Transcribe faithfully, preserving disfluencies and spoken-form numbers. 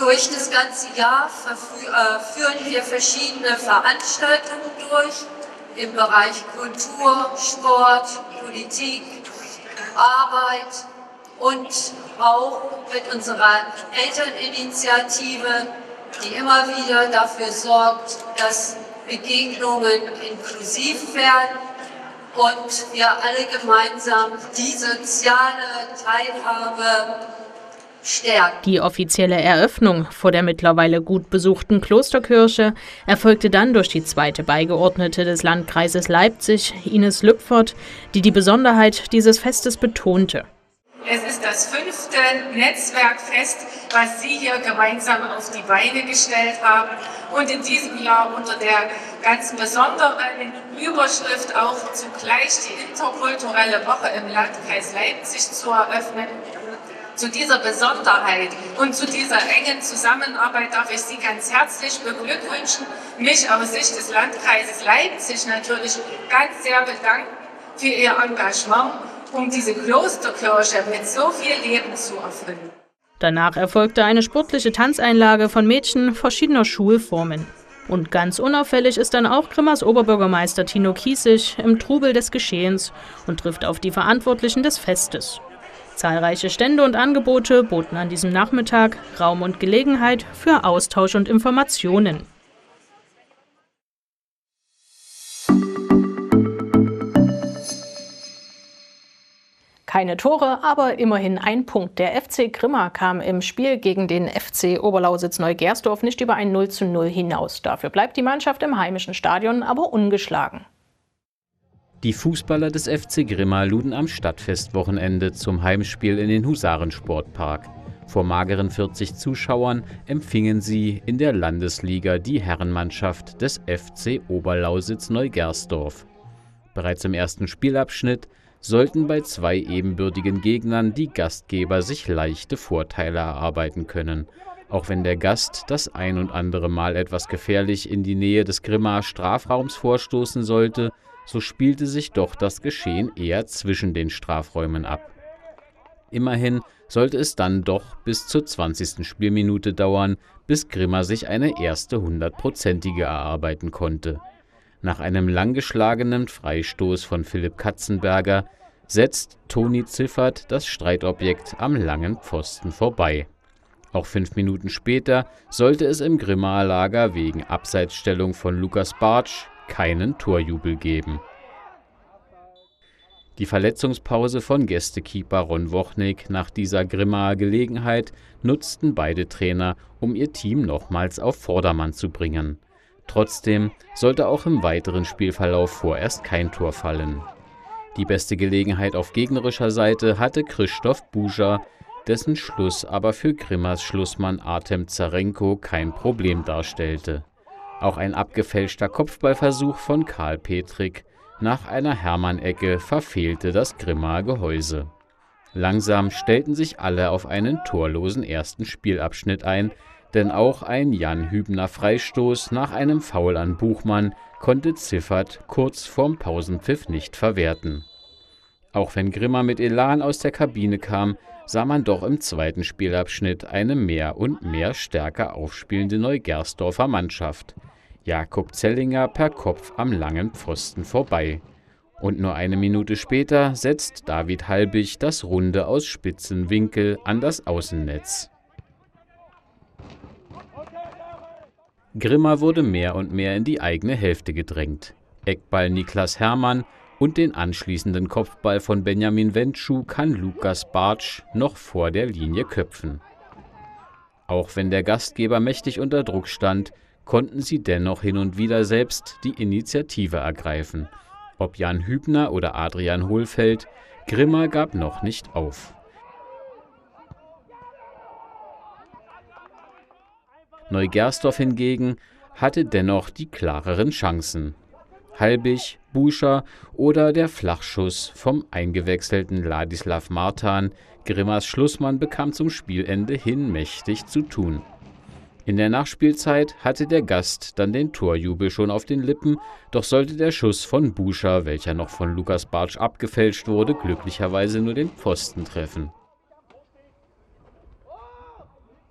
Durch das ganze Jahr führen wir verschiedene Veranstaltungen durch im Bereich Kultur, Sport, Politik, Arbeit und auch mit unserer Elterninitiative, die immer wieder dafür sorgt, dass Begegnungen inklusiv werden und wir alle gemeinsam die soziale Teilhabe stärken. Die offizielle Eröffnung vor der mittlerweile gut besuchten Klosterkirche erfolgte dann durch die zweite Beigeordnete des Landkreises Leipzig, Ines Lüpfert, die die Besonderheit dieses Festes betonte. Es ist das fünfte Netzwerkfest, was Sie hier gemeinsam auf die Beine gestellt haben und in diesem Jahr unter der ganz besonderen Überschrift auch zugleich die interkulturelle Woche im Landkreis Leipzig zu eröffnen. Zu dieser Besonderheit und zu dieser engen Zusammenarbeit darf ich Sie ganz herzlich beglückwünschen, mich aus Sicht des Landkreises Leipzig natürlich ganz sehr bedanken für Ihr Engagement, um diese Klosterkirche mit so viel Leben zu erfüllen. Danach erfolgte eine sportliche Tanzeinlage von Mädchen verschiedener Schulformen. Und ganz unauffällig ist dann auch Grimmers Oberbürgermeister Tino Kiesig im Trubel des Geschehens und trifft auf die Verantwortlichen des Festes. Zahlreiche Stände und Angebote boten an diesem Nachmittag Raum und Gelegenheit für Austausch und Informationen. Keine Tore, aber immerhin ein Punkt. Der F C Grimma kam im Spiel gegen den F C Oberlausitz-Neugersdorf nicht über ein null zu null hinaus. Dafür bleibt die Mannschaft im heimischen Stadion aber ungeschlagen. Die Fußballer des F C Grimma luden am Stadtfestwochenende zum Heimspiel in den Husarensportpark. Vor mageren vierzig Zuschauern empfingen sie in der Landesliga die Herrenmannschaft des F C Oberlausitz-Neugersdorf. Bereits im ersten Spielabschnitt sollten bei zwei ebenbürtigen Gegnern die Gastgeber sich leichte Vorteile erarbeiten können. Auch wenn der Gast das ein und andere Mal etwas gefährlich in die Nähe des Grimmaer Strafraums vorstoßen sollte, so spielte sich doch das Geschehen eher zwischen den Strafräumen ab. Immerhin sollte es dann doch bis zur zwanzigsten Spielminute dauern, bis Grimma sich eine erste hundertprozentige erarbeiten konnte. Nach einem langgeschlagenen Freistoß von Philipp Katzenberger setzt Toni Ziffert das Streitobjekt am langen Pfosten vorbei. Auch fünf Minuten später sollte es im Grimmaer Lager wegen Abseitsstellung von Lukas Bartsch keinen Torjubel geben. Die Verletzungspause von Gästekeeper Ron Wochnik nach dieser Grimmaer Gelegenheit nutzten beide Trainer, um ihr Team nochmals auf Vordermann zu bringen. Trotzdem sollte auch im weiteren Spielverlauf vorerst kein Tor fallen. Die beste Gelegenheit auf gegnerischer Seite hatte Christoph Buja, dessen Schluss aber für Grimmas Schlussmann Artem Zarenko kein Problem darstellte. Auch ein abgefälschter Kopfballversuch von Karl Petrik nach einer Hermann-Ecke verfehlte das Grimmaer Gehäuse. Langsam stellten sich alle auf einen torlosen ersten Spielabschnitt ein, denn auch ein Jan Hübner Freistoß nach einem Foul an Buchmann konnte Ziffert kurz vorm Pausenpfiff nicht verwerten. Auch wenn Grimma mit Elan aus der Kabine kam, sah man doch im zweiten Spielabschnitt eine mehr und mehr stärker aufspielende Neugersdorfer Mannschaft. Jakob Zellinger per Kopf am langen Pfosten vorbei. Und nur eine Minute später setzt David Halbig das Runde aus spitzen Winkel an das Außennetz. Grimma wurde mehr und mehr in die eigene Hälfte gedrängt. Eckball Niklas Hermann und den anschließenden Kopfball von Benjamin Wenschuh kann Lukas Bartsch noch vor der Linie köpfen. Auch wenn der Gastgeber mächtig unter Druck stand, konnten sie dennoch hin und wieder selbst die Initiative ergreifen. Ob Jan Hübner oder Adrian Hohlfeld, Grimma gab noch nicht auf. Neugersdorf hingegen hatte dennoch die klareren Chancen. Halbig, Buscher oder der Flachschuss vom eingewechselten Ladislav Martan, Grimmas Schlussmann, bekam zum Spielende hin mächtig zu tun. In der Nachspielzeit hatte der Gast dann den Torjubel schon auf den Lippen, doch sollte der Schuss von Buscher, welcher noch von Lukas Bartsch abgefälscht wurde, glücklicherweise nur den Pfosten treffen.